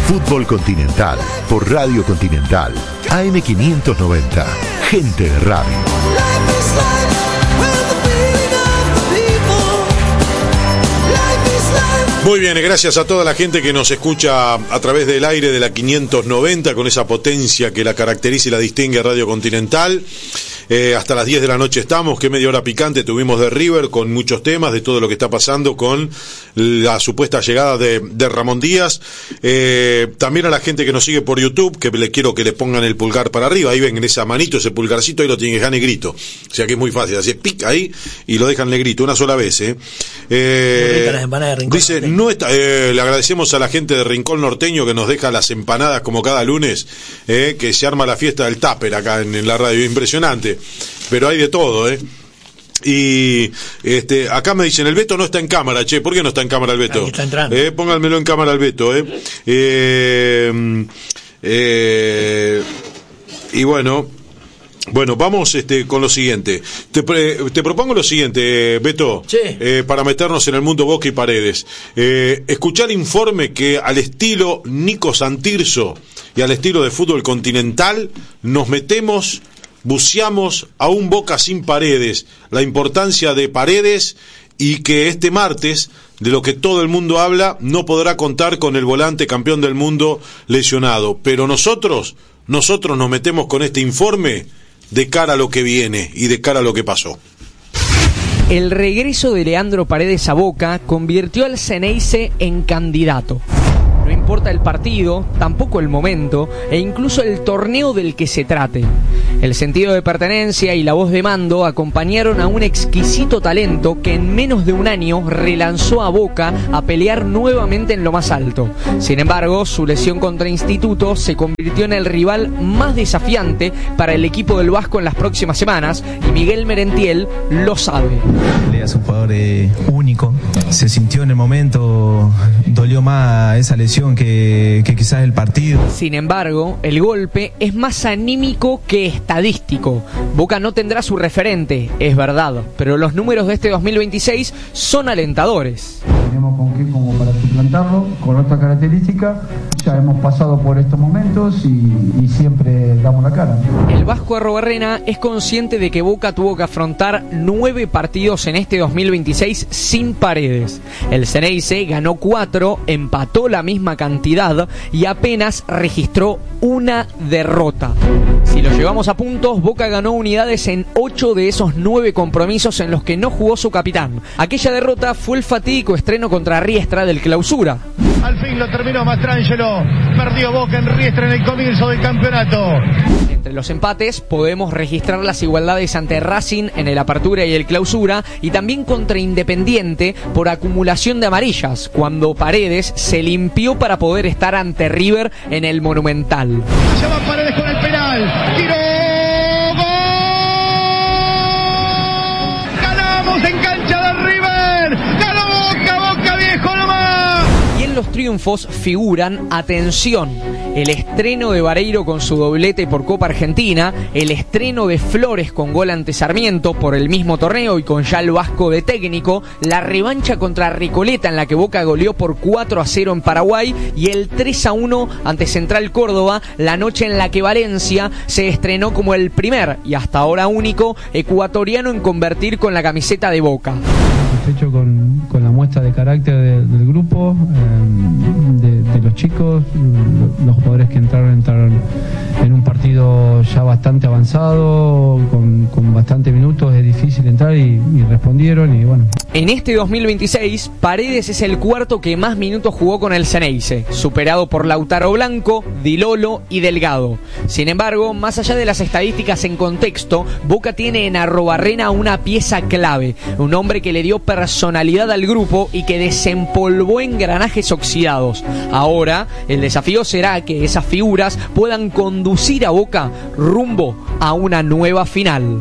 Fútbol Continental por Radio Continental. AM590. Gente de radio. Muy bien, gracias a toda la gente que nos escucha a través del aire de la 590 con esa potencia que la caracteriza y la distingue a Radio Continental. Hasta las 10 de la noche estamos, que media hora picante tuvimos de River con muchos temas de todo lo que está pasando con la supuesta llegada de Ramón Díaz. También a la gente que nos sigue por YouTube, que le quiero que le pongan el pulgar para arriba, ahí ven en esa manito, ese pulgarcito, ahí lo tienen que dejar negrito. O sea que es muy fácil, así pic ahí y lo dejan negrito, una sola vez. Las empanadas de Rincón dice, Norteño. no está, le agradecemos a la gente de Rincón Norteño que nos deja las empanadas como cada lunes, que se arma la fiesta del tupper acá en la radio, impresionante. Pero hay de todo, Y acá me dicen, el Beto no está en cámara, che, ¿por qué no está en cámara el Beto? Ahí está entrando. Pónganmelo en cámara el Beto, y bueno, vamos con lo siguiente. Te propongo lo siguiente, Beto, Sí. para meternos en el mundo Boca y Paredes. Escuchar informe que al estilo Nico Santirso y al estilo de Fútbol Continental nos metemos, buceamos a un Boca sin Paredes, la importancia de Paredes y que este martes, de lo que todo el mundo habla, no podrá contar con el volante campeón del mundo lesionado. Pero nosotros nos metemos con este informe de cara a lo que viene y de cara a lo que pasó. El regreso de Leandro Paredes a Boca convirtió al Xeneize en candidato. No importa el partido, tampoco el momento e incluso el torneo del que se trate. El sentido de pertenencia y la voz de mando acompañaron a un exquisito talento que en menos de un año relanzó a Boca a pelear nuevamente en lo más alto. Sin embargo, su lesión contra Instituto se convirtió en el rival más desafiante para el equipo del Vasco en las próximas semanas y Miguel Merentiel lo sabe. Es un jugador único, se sintió en el momento, dolió más esa lesión que quizás el partido. Sin embargo, el golpe es más anímico que estadístico. Boca no tendrá su referente, es verdad, pero los números de este 2026 son alentadores. Tenemos con qué como para suplantarlo, con otra característica. Ya hemos pasado por estos momentos y siempre damos la cara. El Vasco Arrobarrena es consciente de que Boca tuvo que afrontar 9 partidos en este 2026 sin Paredes. El Xeneize ganó 4, empató la misma cantidad y apenas registró una derrota. Si lo llevamos a puntos, Boca ganó unidades en 8 de esos 9 compromisos en los que no jugó su capitán. Aquella derrota fue el fatídico estreno contra Riestra del Clausura. Al fin lo terminó Mastrangelo, perdió Boca en Riestra en el comienzo del campeonato. Entre los empates podemos registrar las igualdades ante Racing en el Apertura y el Clausura y también contra Independiente por acumulación de amarillas, cuando Paredes se limpió para poder estar ante River en el Monumental. Se va Paredes con el penal, tiró, ¡gol! ¡Ganamos en cancha de River! ¡Ganó Boca, Boca viejo nomás! Y en los triunfos figuran, atención, el estreno de Vareiro con su doblete por Copa Argentina, el estreno de Flores con gol ante Sarmiento por el mismo torneo y con ya el Vasco de técnico, la revancha contra Recoleta en la que Boca goleó por 4-0 en Paraguay y el 3-1 ante Central Córdoba, la noche en la que Valencia se estrenó como el primer y hasta ahora único ecuatoriano en convertir con la camiseta de Boca. Hecho con la muestra de carácter del grupo, de los chicos, los jugadores que entraron en un partido ya bastante avanzado, con bastante minutos, es difícil entrar y respondieron y bueno. En este 2026, Paredes es el cuarto que más minutos jugó con el Xeneize, superado por Lautaro Blanco, Di Lolo y Delgado. Sin embargo, más allá de las estadísticas en contexto, Boca tiene en Arrobarrena una pieza clave, un hombre que le dio personalidad al grupo y que desempolvó engranajes oxidados. Ahora, el desafío será que esas figuras puedan conducir a Boca rumbo a una nueva final.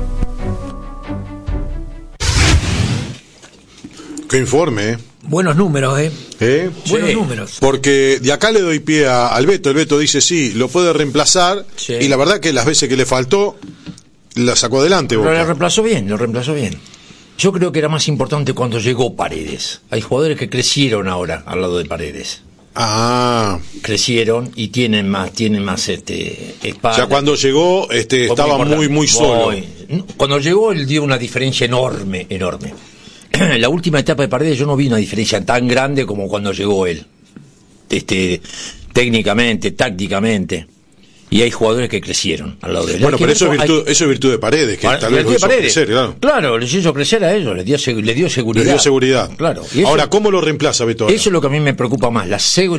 Qué informe, Buenos números, Buenos números. Porque de acá le doy pie al Beto. El Beto dice sí, lo puede reemplazar. Sí. Y la verdad que las veces que le faltó, la sacó adelante Boca. Pero lo reemplazó bien. Yo creo que era más importante cuando llegó Paredes. Hay jugadores que crecieron ahora al lado de Paredes. Crecieron y tienen más espalda. O sea, cuando llegó estaba muy solo. Cuando llegó él dio una diferencia enorme. La última etapa de Paredes yo no vi una diferencia tan grande como cuando llegó él. Técnicamente, tácticamente. Y hay jugadores que crecieron al lado de él. Bueno, pero eso es virtud de Paredes, que tal vez lo hizo crecer, claro. Claro, les hizo crecer a ellos, les dio seguridad. Les dio seguridad. Claro. Ahora, ¿cómo lo reemplaza Beto? Eso es lo que a mí me preocupa más,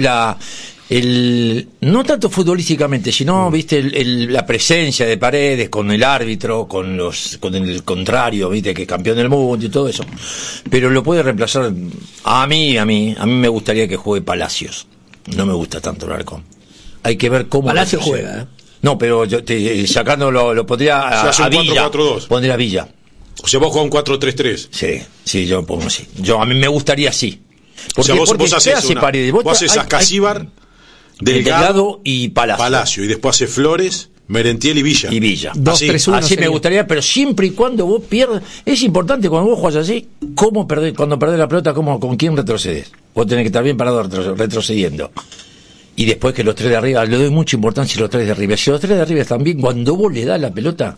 no tanto futbolísticamente, sino viste la presencia de Paredes con el árbitro, con el contrario, viste, que es campeón del mundo y todo eso. Pero lo puede reemplazar a mí me gustaría que juegue Palacios. No me gusta tanto el Alarcón. Hay que ver cómo Palacios juega. No, pero yo sacándolo lo pondría a Villa. 4-4-2. Pondría a Villa. O sea, vos jugás un 4-3-3. Sí, yo pongo así. A mí me gustaría así. Porque vos haces Paredes. Vos haces a Casíbar, Delgado y Palacio. Y después hace Flores, Merentiel y Villa. 2-3-1. Así me gustaría, pero siempre y cuando vos pierdas. Es importante cuando vos jugás así, cuando perdés la pelota, con quién retrocedes. Vos tenés que estar bien parado retrocediendo. Y después que los tres de arriba, le doy mucha importancia a los tres de arriba. Si los tres de arriba están bien, cuando vos le das la pelota.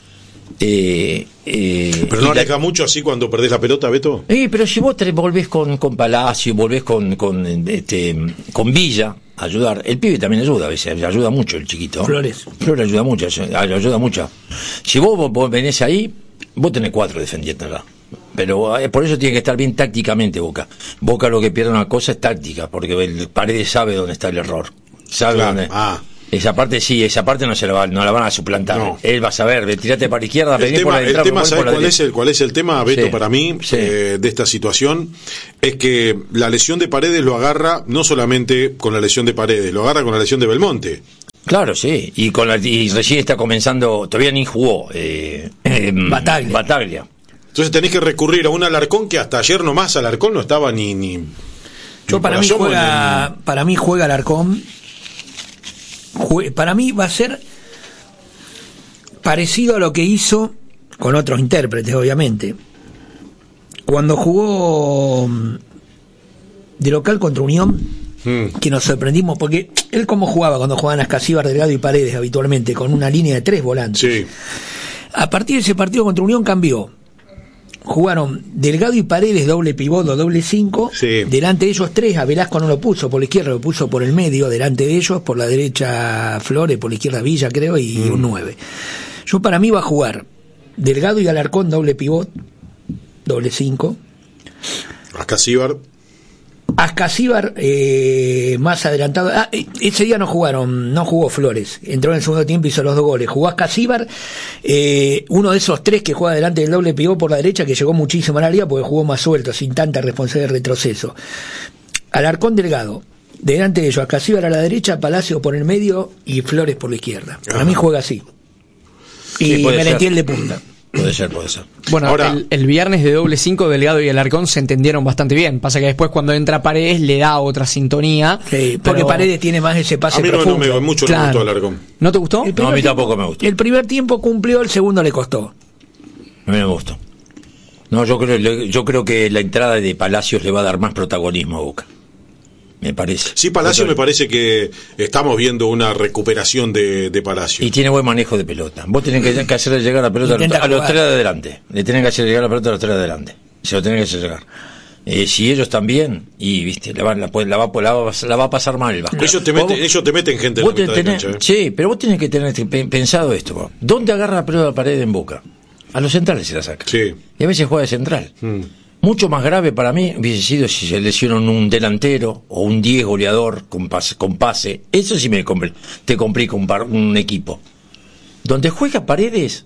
Pero no arriesga mucho así cuando perdés la pelota, Beto. Pero si vos volvés con Palacio, volvés con Villa a ayudar. El pibe también ayuda a veces, ayuda mucho el chiquito. Flores ayuda mucho. Si vos venés ahí, vos tenés 4 defendiéndola. Pero por eso tiene que estar bien tácticamente Boca. Boca lo que pierde una cosa es táctica, porque el Paredes sabe dónde está el error. Sabe dónde. Esa parte no la van a suplantar. No. Él va a saber, tirate para la izquierda, venir por la derecha. El tema, ¿sabes cuál es el tema, Beto, para mí, de esta situación? Es que la lesión de Paredes lo agarra no solamente con la lesión de Paredes, lo agarra con la lesión de Belmonte. Claro, sí, y recién está comenzando, todavía ni jugó Bataglia. Entonces tenés que recurrir a un Alarcón que hasta ayer nomás Alarcón no estaba ni para mí juega Alarcón. Para mí va a ser parecido a lo que hizo con otros intérpretes, obviamente, cuando jugó de local contra Unión, que nos sorprendimos, porque él como jugaba cuando jugaban Ascasíbar, Delgado y Paredes habitualmente, con una línea de 3 volantes. Sí. A partir de ese partido contra Unión cambió. Jugaron Delgado y Paredes doble pivot o doble 5, delante de ellos 3, a Velasco no lo puso por la izquierda, lo puso por el medio, delante de ellos, por la derecha Flores, por la izquierda Villa creo, y un 9. Yo para mí va a jugar Delgado y Alarcón doble pivot, doble 5. Ascasíbar más adelantado. Ese día no jugó Flores, entró en el segundo tiempo y hizo los 2 goles. Jugó Ascasíbar, uno de esos 3 que juega delante del doble pivot por la derecha, que llegó muchísimo a la liga porque jugó más suelto, sin tanta responsabilidad de retroceso. Alarcón, Delgado, delante de ellos, Ascasíbar a la derecha, Palacio por el medio y Flores por la izquierda. Para mí juega así. Y Merentiel de punta. Puede ser. Bueno, ahora, el viernes de doble 5, Delgado y Alarcón se entendieron bastante bien. Pasa que después cuando entra Paredes le da otra sintonía. Sí, porque Paredes tiene más ese pase profundo. A mí no me gustó Alarcón. ¿No te gustó? No, a mí tampoco me gustó. El primer tiempo cumplió, el segundo le costó. A mí me gustó. No, yo creo que la entrada de Palacios le va a dar más protagonismo a Boca. Me parece. Sí, Palacio me parece que estamos viendo una recuperación de Palacio. Y tiene buen manejo de pelota. Vos tenés que hacerle llegar la pelota a los 3 de adelante. Le tenés que hacer llegar la pelota a los 3 de adelante. Se lo tenés que hacer llegar. Si ellos están bien, y viste, la va a pasar mal el Vasco. Ellos te meten gente en la mitad de cancha. Sí, pero vos tenés que tener pensado esto. ¿Dónde agarra la pelota de Paredes en Boca? A los centrales se la saca. Sí. Y a veces juega de central. Mucho más grave para mí hubiese sido si se lesionan un delantero o un 10 goleador con pase. Eso sí te complica un equipo. Donde juega Paredes,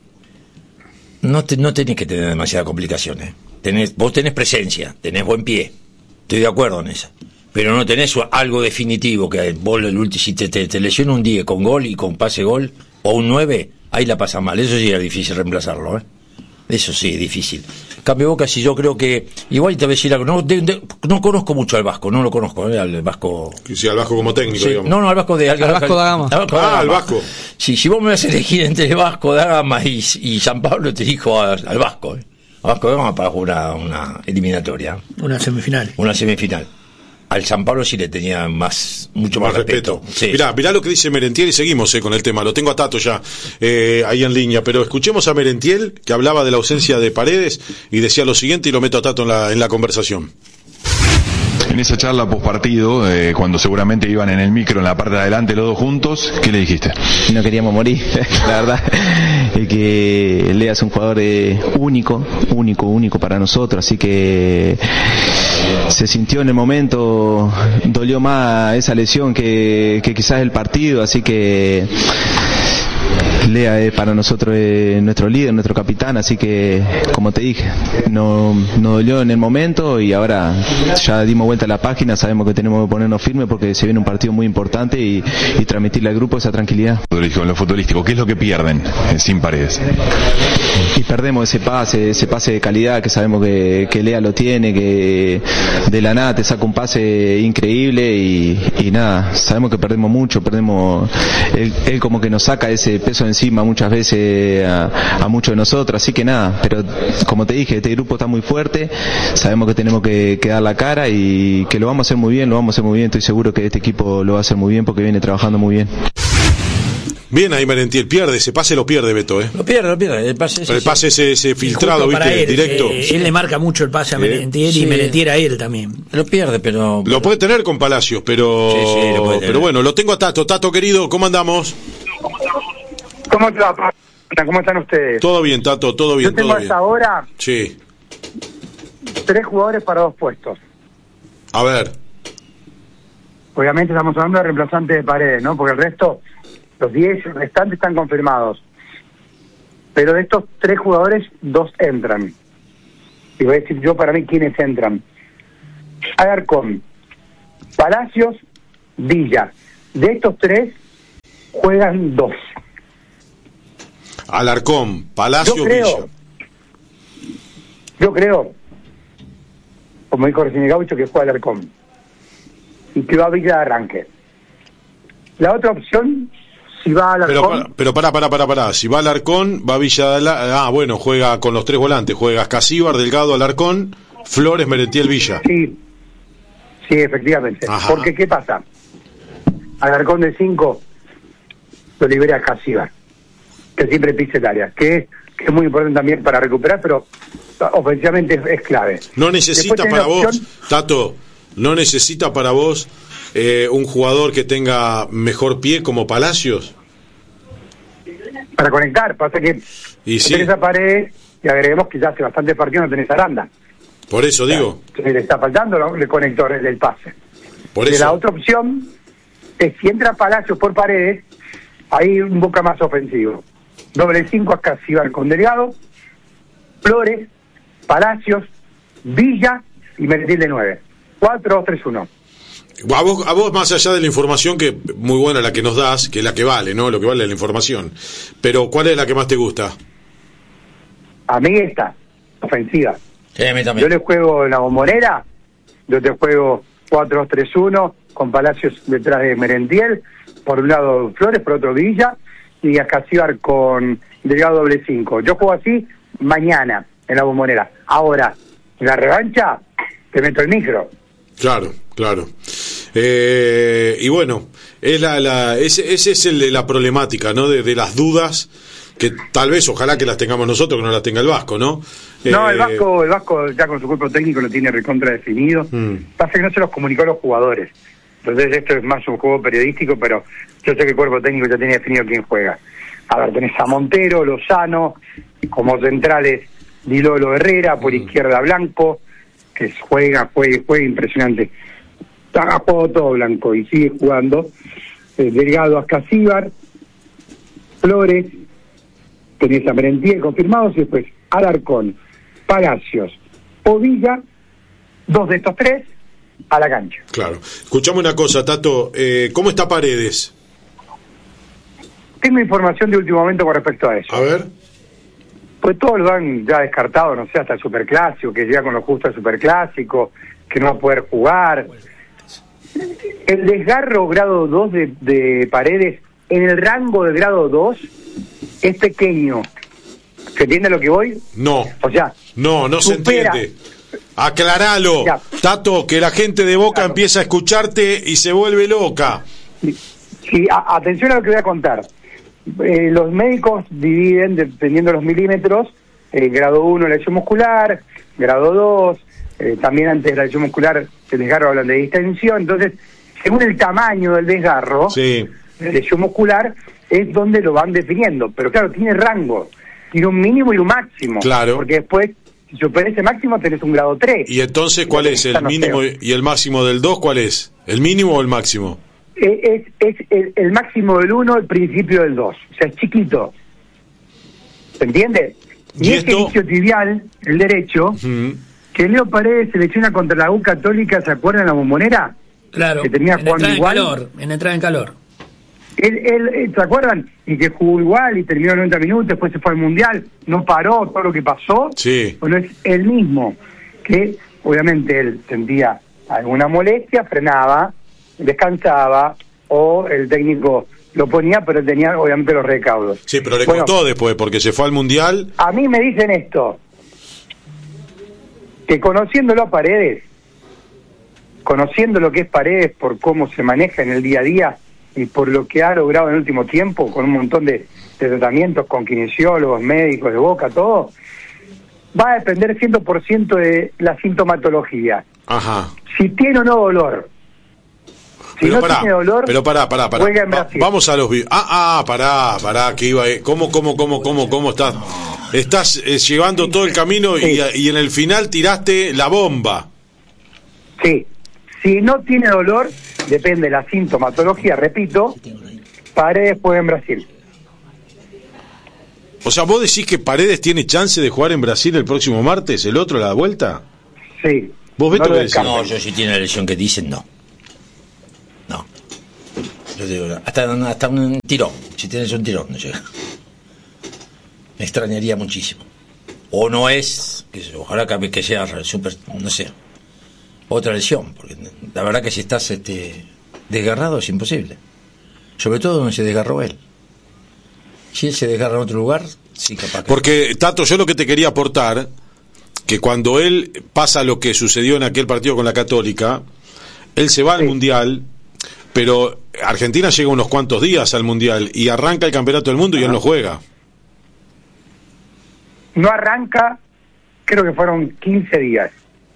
no tenés que tener demasiadas complicaciones. Vos tenés presencia, tenés buen pie. Estoy de acuerdo en eso. Pero no tenés algo definitivo que vos si te lesiona un 10 con gol y con pase gol, o un 9, ahí la pasa mal. Eso sí es difícil reemplazarlo, Eso sí es difícil. Cambio Boca, si yo creo que igual te voy a decir algo, no conozco mucho al Vasco, no lo conozco, al Vasco. Sí, al Vasco como técnico, digamos. No, al Vasco al Vasco da Gama. Al Vasco. Sí, si vos me vas a elegir entre el Vasco da Gama y San Pablo, te elijo al Vasco. Al Vasco da Gama para jugar una eliminatoria. Una semifinal. al San Pablo sí le tenía mucho más respeto. Sí. Mirá lo que dice Merentiel y seguimos con el tema. Lo tengo a Tato ya ahí en línea, pero escuchemos a Merentiel, que hablaba de la ausencia de Paredes y decía lo siguiente, y lo meto a Tato en la conversación. En esa charla postpartido, cuando seguramente iban en el micro en la parte de adelante los dos juntos, ¿qué le dijiste? No queríamos morir, la verdad, es que Lea es un jugador único para nosotros, así que se sintió en el momento, dolió más esa lesión que quizás el partido, así que Lea es para nosotros nuestro líder, nuestro capitán, así que, como te dije, no dolió en el momento y ahora ya dimos vuelta a la página, sabemos que tenemos que ponernos firmes porque se viene un partido muy importante y transmitirle al grupo esa tranquilidad. En lo futbolístico, ¿qué es lo que pierden sin Paredes? Y perdemos ese pase de calidad que sabemos que Lea lo tiene, que de la nada te saca un pase increíble y nada, sabemos que perdemos mucho, él como que nos saca ese peso encima muchas veces a muchos de nosotros, así que nada, pero como te dije, este grupo está muy fuerte, sabemos que tenemos que dar la cara y que lo vamos a hacer muy bien, estoy seguro que este equipo lo va a hacer muy bien porque viene trabajando muy bien. Bien ahí Merentiel, pierde, ese pase lo pierde Beto, Lo pierde, el pase. Pero el pase ese filtrado, ¿viste? Él, directo. Él le marca mucho el pase a Merentiel y Merentiel a él también. Lo pierde, pero... Lo puede tener con Palacios, pero... Sí, lo puede tener. Pero bueno, lo tengo a Tato. Tato, querido, ¿cómo andamos? ¿Cómo están ustedes? Todo bien, Tato, todo bien. Yo tengo hasta ahora 3 jugadores para 2 puestos. A ver. Obviamente estamos hablando de reemplazantes de Paredes, ¿no? Porque el resto, los 10 restantes están confirmados. Pero de estos 3 jugadores, 2 entran. Y voy a decir yo para mí quiénes entran. Alarcón, Palacios, Villa. De estos 3, juegan 2. Alarcón, Palacios, Villa. Yo creo, como dijo recién el Gaucho, que juega Alarcón y que va a Villa de arranque. La otra opción, si va Alarcón... Pero pará. Si va Alarcón, va Villa de bueno, juega con los 3 volantes. Juega Casíbar, Delgado, Alarcón, Flores, Merentiel, Villa. Sí, efectivamente. Ajá. Porque, ¿qué pasa? Alarcón de 5 lo libera a Casíbar, que siempre pise el área, que es muy importante también para recuperar, pero ofensivamente es clave. No necesita para vos, Tato, no necesita para vos un jugador que tenga mejor pie como Palacios. Para conectar, pasa que tenés a Paredes y agreguemos que ya hace bastante partido no tenés a Aranda. Por eso digo. Le está faltando el conector del pase. Por eso. La otra opción es si entra Palacios por Paredes, ahí un Boca más ofensivo. Doble 5 a Casíbar con Delgado, Flores, Palacios, Villa y Merentiel de 9. 4-2-3-1. A vos más allá de la información, que muy buena la que nos das, que es la que vale, ¿no? Lo que vale la información. Pero ¿cuál es la que más te gusta? A mí esta, ofensiva. Sí, a mí también. Yo le juego en la Bombonera, yo te juego 4-2-3-1 con Palacios detrás de Merentiel, por un lado Flores, por otro Villa, y a Casíbar con Delgado doble 5. Yo juego así mañana en la Bombonera. Ahora, en la revancha, te meto el micro. Claro. Y bueno, ese es la problemática, ¿no? De las dudas, que tal vez, ojalá que las tengamos nosotros, que no las tenga el Vasco, ¿no? No, el Vasco ya con su cuerpo técnico lo tiene recontra definido. Pasa que no se los comunicó a los jugadores. Entonces esto es más un juego periodístico, pero yo sé que el cuerpo técnico ya tiene definido quién juega. A ver, tenés a Montero, Lozano, como centrales Dilolo Herrera, por izquierda Blanco, que juega impresionante. Ha jugado todo Blanco y sigue jugando. Delgado a Casíbar, Flores, tenés a Merentiel confirmados y después Alarcón, Palacios o Villa, 2 de estos 3 a la cancha. Claro. Escuchame una cosa, Tato, ¿cómo está Paredes? Tengo información de último momento con respecto a eso. A ver. Pues todos lo han ya descartado, no sé, hasta el Superclásico, que llega con lo justo al Superclásico, que no va a poder jugar. El desgarro grado 2 de Paredes en el rango de grado 2 es pequeño. ¿Se entiende a lo que voy? No. O sea, no se entiende. Aclaralo, Ya. Tato, que la gente de Boca empieza a escucharte y se vuelve loca. Sí, atención a lo que voy a contar. Los médicos dividen, dependiendo de los milímetros, grado 1 lesión muscular, grado 2, también antes de la lesión muscular, el desgarro hablan de distensión. Entonces, según el tamaño del desgarro, Sí. la lesión muscular es donde lo van definiendo. Pero claro, tiene rango, tiene un mínimo y un máximo. Claro. Porque después, si supera ese máximo, tenés un grado 3. ¿Y entonces cuál es el Está mínimo feo. y el máximo del 2? ¿Cuál es? ¿El mínimo o el máximo? Es el máximo del 1, el principio del 2. O sea, es chiquito. ¿Se entiende? ¿Y Y ese esto? isquiotibial, el derecho, que Leo Paredes selecciona contra la U Católica, ¿se acuerdan la Bombonera? Claro, Que termina en jugando entrada igual. en calor, en entrada en calor. Él, ¿se acuerdan? Y que jugó igual y terminó 90 minutos, después se fue al Mundial, no paró todo lo que pasó. Sí. Bueno, es el mismo, que obviamente él sentía alguna molestia, frenaba, descansaba, o el técnico lo ponía, pero él tenía obviamente los recaudos. Sí, pero le Bueno, costó después, porque se fue al Mundial. a mí me dicen esto, que conociéndolo a Paredes, conociendo lo que es Paredes por cómo se maneja en el día a día y por lo que ha logrado en el último tiempo, con un montón de tratamientos con kinesiólogos, médicos de Boca, todo, va a depender 100% de la sintomatología. Ajá. Si tiene o no dolor. Si Pero no pará, tiene dolor, pero pará. juega en Brasil. Vamos a los pará, que iba, ¿cómo estás? Estás llevando todo el camino y en el final tiraste la bomba. Sí. Si no tiene dolor, depende de la sintomatología, repito, Paredes juega en Brasil. O sea, ¿vos decís que Paredes tiene chance de jugar en Brasil el próximo martes, el otro, la vuelta? Sí. ¿Vos, Beto, No lo qué decís? descarto. No, yo si tiene la lesión que dicen, no. No. Yo te digo, hasta un tirón. Si tienes un tirón, no llega. Me extrañaría muchísimo. O no es, ojalá que sea súper, no sé, otra lesión. Porque la verdad que si estás desgarrado es imposible. Sobre todo donde se desgarró él. Si él se desgarra en otro lugar, sí, capaz que... Porque, Tato, yo lo que te quería aportar, que cuando él pasa lo que sucedió en aquel partido con la Católica, él se va al Mundial, pero Argentina llega unos cuantos días al Mundial y arranca el Campeonato del Mundo y él no juega. No arranca, creo que fueron 15 días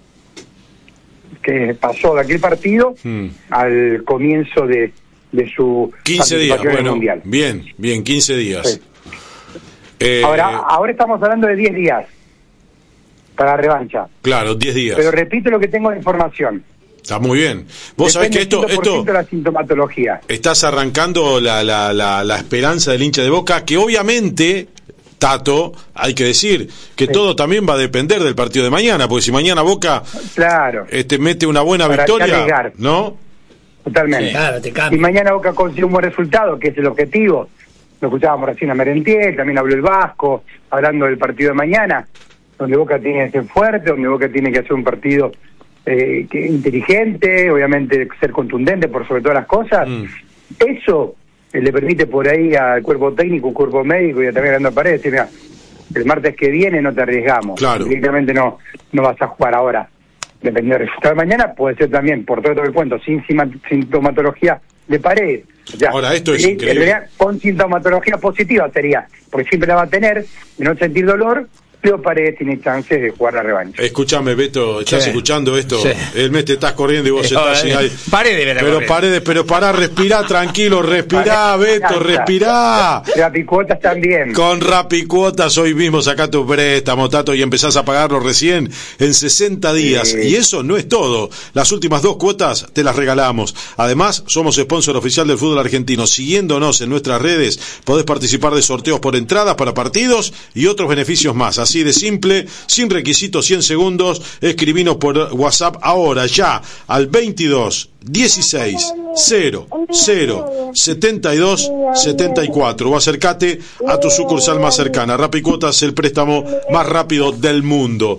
que pasó de aquel partido al comienzo de su 15 días, participación en el bueno, Mundial. bien, 15 días. Sí. Ahora estamos hablando de 10 días para la revancha. Claro, 10 días. Pero repito lo que tengo de información. Está muy bien. Vos sabés que esto 100% de la sintomatología. estás arrancando la esperanza del hincha de Boca, que obviamente, Tato, hay que decir que todo también va a depender del partido de mañana, porque si mañana Boca mete una buena Para victoria, arriesgar. ¿no? Totalmente. Sí, claro, te cambia. Y mañana Boca consigue un buen resultado, que es el objetivo. Lo escuchábamos recién a Merentiel, también habló el Vasco, hablando del partido de mañana, donde Boca tiene que ser fuerte, donde Boca tiene que hacer un partido inteligente, obviamente ser contundente por sobre todas las cosas. Eso le permite por ahí al cuerpo técnico, cuerpo médico y también a Paredes decir, mira, el martes que viene no te arriesgamos. Claro. Directamente no vas a jugar ahora. Dependiendo del resultado de mañana, puede ser también, por todo el cuento, sin sintomatología de Paredes. O sea, Ahora, esto es en increíble. realidad, con sintomatología positiva sería, porque siempre la va a tener, de no sentir dolor, pero Paredes tiene chances de jugar la revancha. Escúchame, Beto, ¿estás Sí. escuchando esto? Sí. El mes te estás corriendo y vos estás ahí. Paredes, Pero pará, respirá, tranquilo, respirá, Beto, respirá. Rapicuotas también. Con Rapicuotas hoy mismo sacá tu préstamo, Tato, y empezás a pagarlo recién en 60 días. Sí. Y eso no es todo. Las últimas 2 cuotas te las regalamos. Además, somos sponsor oficial del fútbol argentino. Siguiéndonos en nuestras redes, podés participar de sorteos por entradas para partidos y otros beneficios más. Así de simple, sin requisitos, 100 segundos. Escribinos por WhatsApp ahora, ya, al 22 16 0 0 72 74 o acércate a tu sucursal más cercana. Rapicuotas, el préstamo más rápido del mundo.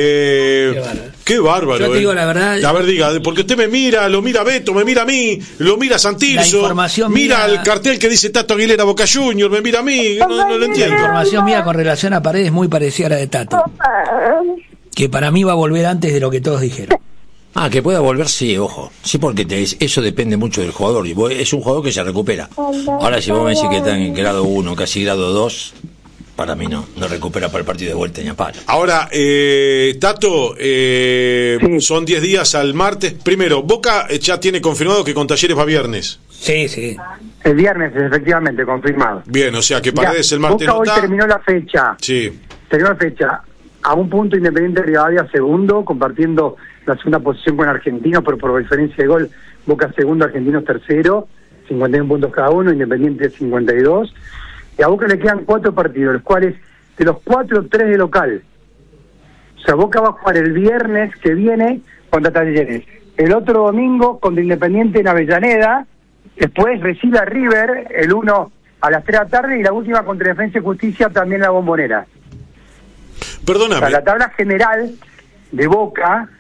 Qué bárbaro. Yo te digo la verdad. A ver, diga, porque usted me mira, lo mira Beto, me mira a mí, lo mira Santilso, La información mira mía- el cartel que dice Tato Aguilera Boca Junior, me mira a mí, no lo La entiendo. información mía con relación a Paredes es muy parecida a la de Tato. que para mí va a volver antes de lo que todos dijeron. Que pueda volver, sí, ojo. Sí, porque eso depende mucho del jugador. Y es un jugador que se recupera. Ahora, si vos me decís que está en grado 1, casi grado 2, para mí no recupera para el partido de vuelta ni a palo. Ahora, Tato, son 10 días al martes. Primero, Boca ya tiene confirmado que con Talleres va viernes. Sí. El viernes, efectivamente, confirmado. Bien, o sea que Paredes el martes Boca hoy terminó la fecha. Sí. Terminó la fecha. A un punto Independiente Rivadavia segundo, compartiendo la segunda posición con Argentinos, pero por diferencia de gol, Boca segundo, Argentinos tercero, 51 puntos cada uno, Independiente 52. Y a Boca le quedan 4 partidos, los cuales, de los 4, 3 de local. O sea, Boca va a jugar el viernes que viene contra Talleres. El otro domingo contra Independiente en Avellaneda. Después recibe a River, el 1 a las 3 de la tarde, y la última contra Defensa y Justicia también en la Bombonera. Perdóname. O sea, la tabla general de Boca,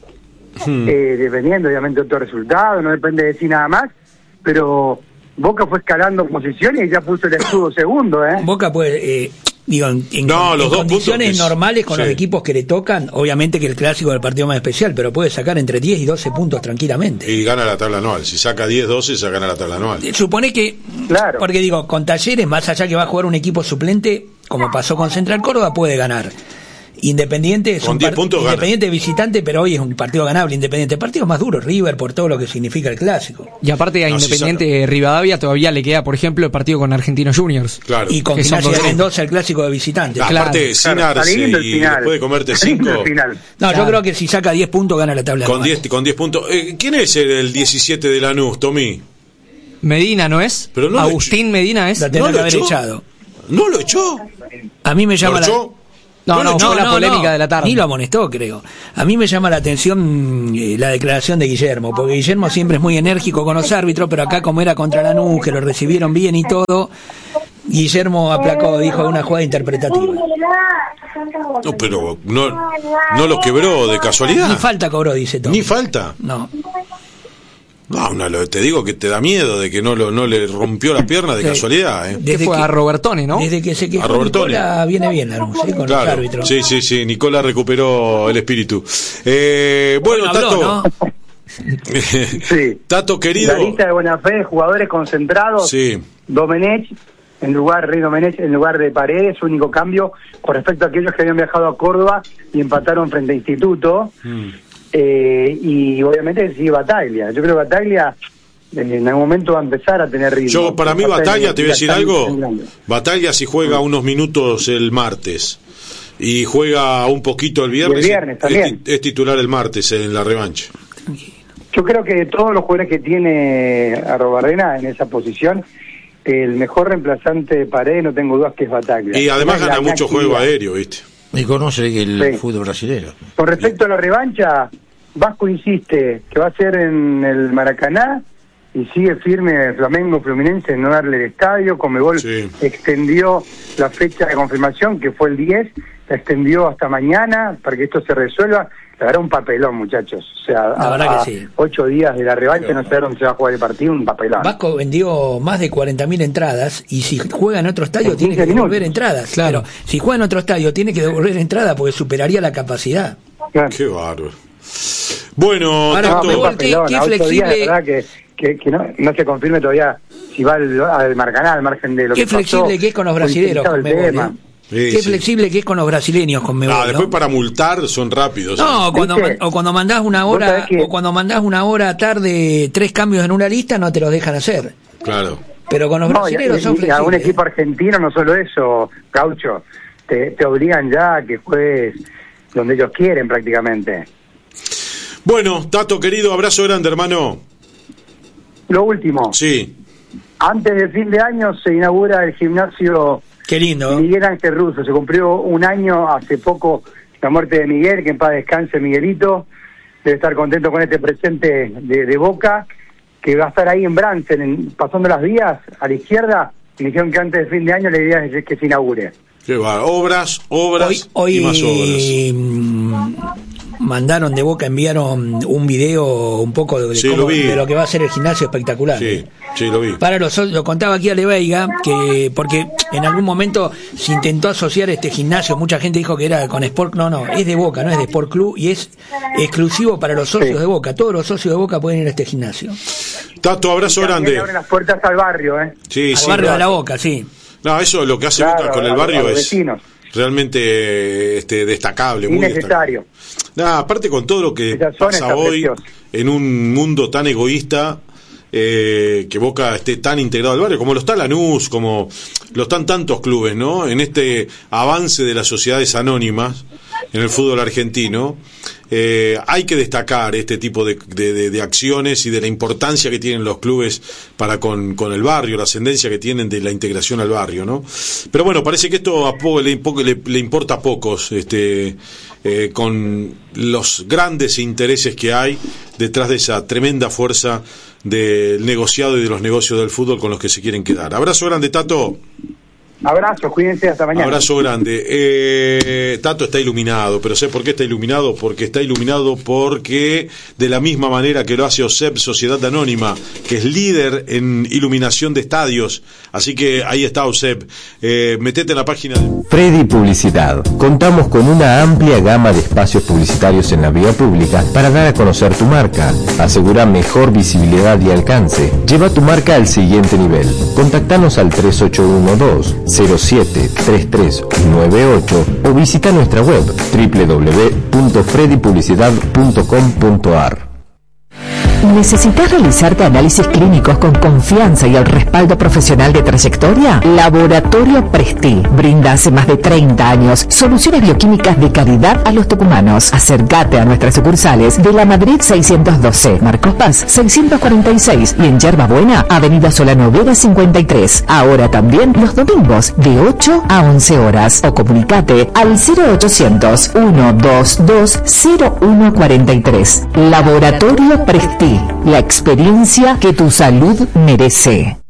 dependiendo obviamente de otro resultado, no depende de sí nada más, pero Boca fue escalando posiciones y ya puso el escudo segundo, Boca puede, en condiciones normales con los equipos que le tocan, obviamente que el clásico es el partido más especial, pero puede sacar entre 10 y 12 puntos tranquilamente. Y gana la tabla anual. Si saca 10, 12, se gana la tabla anual. Supone que, claro, porque con Talleres, más allá que va a jugar un equipo suplente, como pasó con Central Córdoba, puede ganar. Independiente es un Independiente visitante, pero hoy es un partido ganable. Independiente, partido más duro, River, por todo lo que significa el clásico. Y aparte a Independiente Rivadavia todavía le queda, por ejemplo, el partido con Argentinos Juniors. Claro. Y con Gimnasia de Mendoza el clásico de visitante. Aparte, sin Arce y después de comerte 5. Yo creo que si saca 10 puntos gana la tabla. Con 10 puntos. ¿Quién es el 17 de Lanús, Tommy? Medina, ¿no es? Pero no Agustín Medina es. La tendrá que haber echado. ¿No lo echó? A mí me llama No, fue la polémica de la tarde. Ni lo amonestó, creo. A mí me llama la atención la declaración de Guillermo, porque Guillermo siempre es muy enérgico con los árbitros, pero acá como era contra Lanús, que lo recibieron bien y todo, Guillermo aplacó, dijo una jugada interpretativa. No, pero no lo quebró de casualidad. Ni falta cobró, dice todo. ¿Ni falta? No. No, te digo que te da miedo de que no le rompió la pierna de casualidad. ¿Qué fue? A Robertone, ¿no? Desde que se quejó Nicola viene bien Lanús, con los árbitros. Sí, Nicola recuperó el espíritu. Bueno, Tato. ¿no? Sí. Tato, querido. La lista de buena fe, jugadores concentrados. Sí. Domenech, Rey Domenech en lugar de Paredes, único cambio con respecto a aquellos que habían viajado a Córdoba y empataron frente a Instituto. Y obviamente sigue Bataglia. Yo creo que Bataglia en algún momento va a empezar a tener ritmo. Para mí Bataglia, te voy a decir algo, Bataglia si juega unos minutos el martes y juega un poquito el viernes, también. Es titular el martes en la revancha. Yo creo que de todos los jugadores que tiene Arrobarrena en esa posición, el mejor reemplazante de Paredes, no tengo dudas que es Bataglia. Y además gana mucho juego aéreo, ¿viste? Y conoce el fútbol brasileño. Con respecto a la revancha, Vasco insiste que va a ser en el Maracaná y sigue firme Flamengo Fluminense en no darle el estadio. Conmebol extendió la fecha de confirmación, que fue el 10, la extendió hasta mañana para que esto se resuelva. La verdad, un papelón, muchachos. O sea, a 8 días de la revancha no sé dónde se va a jugar el partido, un papelón. Vasco vendió más de 40.000 entradas y si juega en otro estadio tiene que devolver entradas. Claro, si juega en otro estadio tiene que devolver entradas porque superaría la capacidad. Claro. Qué bárbaro. Bueno, ahora, qué flexible. De verdad que no se confirme todavía si va al Maracaná, al margen de lo que pasó. Qué flexible que es con los brasileños. Qué flexible que es con los brasileños con Conmebol. Después para multar son rápidos. No, cuando mandás una hora o cuando mandás una hora tarde 3 cambios en una lista no te los dejan hacer. Claro. Pero con los brasileños son flexibles. A un equipo argentino no solo eso, Gaucho, te obligan ya a que juegues donde ellos quieren prácticamente. Bueno, Tato querido, abrazo grande, hermano. Lo último. Sí. Antes del fin de año se inaugura el gimnasio. Qué lindo. Miguel Ángel Russo. Se cumplió un año hace poco la muerte de Miguel, que en paz descanse Miguelito. Debe estar contento con este presente de Boca, que va a estar ahí en Bransen, pasando las vías a la izquierda. Me dijeron que antes del fin de año la idea es que se inaugure. Qué va, obras hoy, y más obras. mandaron de Boca, enviaron un video un poco de lo que va a ser el gimnasio espectacular. Sí, lo vi. Para lo contaba aquí Ale Veiga, que porque en algún momento se intentó asociar este gimnasio, mucha gente dijo que era con Sport, no, es de Boca, no es de Sport Club, y es exclusivo para los socios de Boca. Todos los socios de Boca pueden ir a este gimnasio. Tato, abrazo grande. Abren las puertas al barrio, Sí, al barrio de la Boca, sí. No, eso lo que hace Boca con el barrio es realmente destacable, muy necesario. Aparte con todo lo que pasa hoy en un mundo tan egoísta, que Boca esté tan integrado al barrio, como lo está Lanús, como lo están tantos clubes, ¿no? En este avance de las sociedades anónimas en el fútbol argentino, hay que destacar este tipo de acciones y de la importancia que tienen los clubes para con el barrio, la ascendencia que tienen de la integración al barrio, ¿no? Pero bueno, parece que esto a poco le importa a pocos, con los grandes intereses que hay detrás de esa tremenda fuerza del negociado y de los negocios del fútbol con los que se quieren quedar. Abrazo grande, Tato. Abrazo, cuídense, hasta mañana. Abrazo grande. Tato está iluminado, pero ¿sé por qué está iluminado? Porque está iluminado porque de la misma manera que lo hace OSEP, Sociedad Anónima, que es líder en iluminación de estadios, así que ahí está OSEP. Metete en la página. Freddy Publicidad. Contamos con una amplia gama de espacios publicitarios en la vía pública para dar a conocer tu marca. Asegura mejor visibilidad y alcance. Lleva tu marca al siguiente nivel. Contactanos al 3812-073398 o visita nuestra web www.freddypublicidad.com.ar. ¿Necesitas realizarte análisis clínicos con confianza y el respaldo profesional de trayectoria? Laboratorio Presti brinda hace más de 30 años soluciones bioquímicas de calidad a los tucumanos. Acércate a nuestras sucursales de La Madrid 612, Marcos Paz 646 y en Yerba Buena, Avenida Solano Vera 53. Ahora también los domingos de 8 a 11 horas. O comunicate al 0800-122-0143. Laboratorio Presti. La experiencia que tu salud merece.